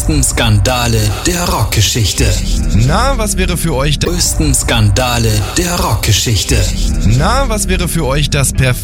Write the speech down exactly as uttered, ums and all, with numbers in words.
Größten Skandale der Rockgeschichte. Na, was wäre für euch... Größten Skandale der Rockgeschichte. Na, was wäre für euch das perfekte...